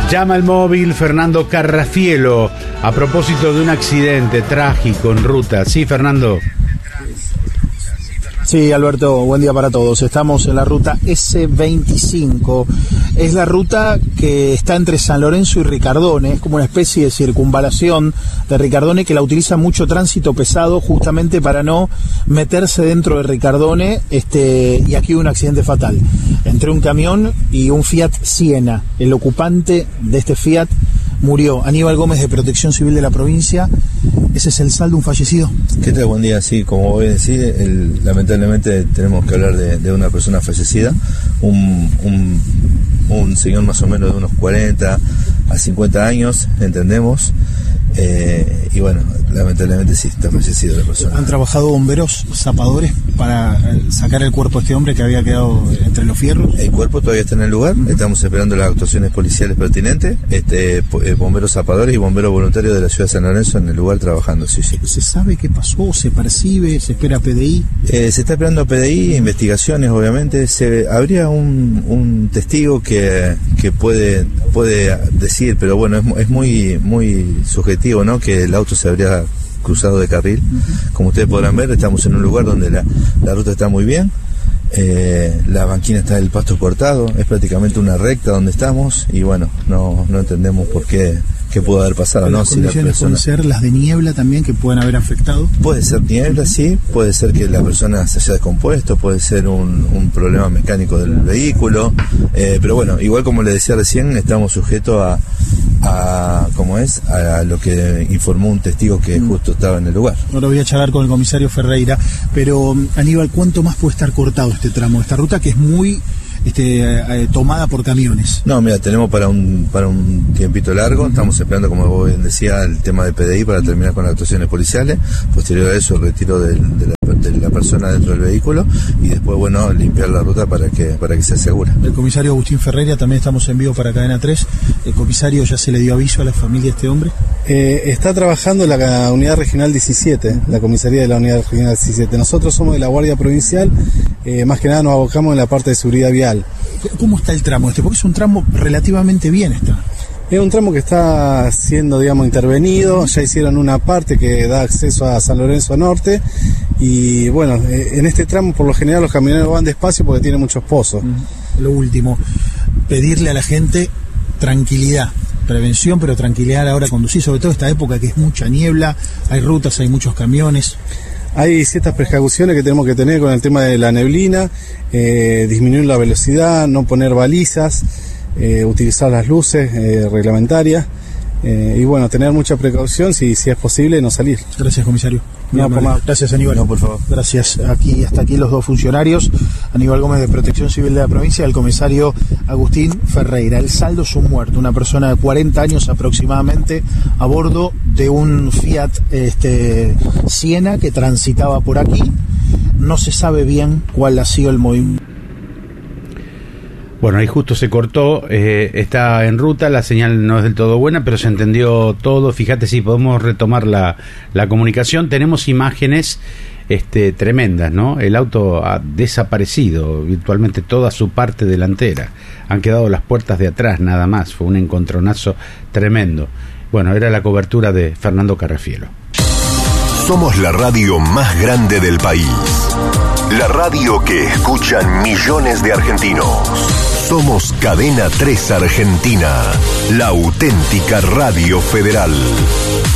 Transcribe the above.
Llama al móvil Fernando Carrafielo a propósito de un accidente trágico en ruta. Sí, Fernando. Sí, Alberto, buen día para todos. Estamos en la ruta S25. Es la ruta que está entre San Lorenzo y Ricardone. Es como una especie de circunvalación de Ricardone que la utiliza mucho tránsito pesado justamente para no meterse dentro de Ricardone. Y aquí hubo un accidente fatal entre un camión y un Fiat Siena. El ocupante de este Fiat murió. Aníbal Gómez, de Protección Civil de la provincia. Ese es el saldo, un fallecido. ¿Qué tal? Buen día. Sí, como voy a decir, lamentablemente tenemos que hablar de una persona fallecida, un señor más o menos de unos 40 a 50 años, entendemos, y bueno, lamentablemente sí, está fallecido la persona. ¿Han trabajado bomberos, zapadores, para sacar el cuerpo de este hombre que había quedado entre los fierros? El cuerpo todavía está en el lugar, estamos esperando las actuaciones policiales pertinentes, bomberos zapadores y bomberos voluntarios de la ciudad de San Lorenzo en el lugar trabajando, sí. ¿Se sabe qué pasó? ¿Se percibe? ¿Se espera PDI? Se está esperando PDI, investigaciones, obviamente. Habría un testigo que puede decir, pero bueno, es muy subjetivo, ¿no? Que el auto se habría cruzado de carril. Como ustedes podrán ver, estamos en un lugar donde la ruta está muy bien. La banquina está del pasto cortado, es prácticamente una recta donde estamos y bueno, no entendemos por qué pudo haber pasado, ¿no? ¿Las condiciones pueden ser las de niebla también que pueden haber afectado? Puede ser niebla, sí, puede ser que la persona se haya descompuesto, puede ser un problema mecánico del vehículo, pero bueno, igual como le decía recién, estamos sujetos a lo que informó un testigo que justo estaba en el lugar. Ahora voy a charlar con el comisario Ferreira, pero Aníbal, ¿cuánto más puede estar cortado este tramo, esta ruta que es muy tomada por camiones? No, mira, tenemos para un tiempito largo, estamos esperando, como vos bien decía, el tema de PDI para terminar con las actuaciones policiales, posterior a eso el retiro de la persona dentro del vehículo y después, bueno, limpiar la ruta para que se asegure. El comisario Agustín Ferreira, también estamos en vivo para Cadena 3. El comisario, ¿ya se le dio aviso a la familia de este hombre? Está trabajando la unidad regional 17, la comisaría de la unidad regional 17. Nosotros somos de la Guardia Provincial, más que nada nos abocamos en la parte de seguridad vial. ¿Cómo está el tramo este? Porque es un tramo relativamente bien está. Es un tramo que está siendo, intervenido. Ya hicieron una parte que da acceso a San Lorenzo Norte y bueno, en este tramo por lo general los camioneros van despacio porque tiene muchos pozos. Lo último, pedirle a la gente tranquilidad, prevención, pero tranquilidad a la hora de conducir, sobre todo esta época que es mucha niebla, hay rutas, hay muchos camiones. Hay ciertas precauciones que tenemos que tener con el tema de la neblina, disminuir la velocidad, no poner balizas, utilizar las luces reglamentarias y bueno, tener mucha precaución si es posible no salir. Gracias, comisario. Gracias, Aníbal. No, por favor. Gracias. Hasta aquí los dos funcionarios, Aníbal Gómez, de Protección Civil de la provincia, y el comisario Agustín Ferreira. El saldo es un muerto, una persona de 40 años aproximadamente a bordo de un Fiat Siena que transitaba por aquí. No se sabe bien cuál ha sido el movimiento. Bueno, ahí justo se cortó, está en ruta, la señal no es del todo buena, pero se entendió todo. Fíjate si podemos retomar la comunicación. Tenemos imágenes tremendas, ¿no? El auto ha desaparecido virtualmente toda su parte delantera. Han quedado las puertas de atrás nada más. Fue un encontronazo tremendo. Bueno, era la cobertura de Fernando Carrafielo. Somos la radio más grande del país. La radio que escuchan millones de argentinos. Somos Cadena 3 Argentina, la auténtica radio federal.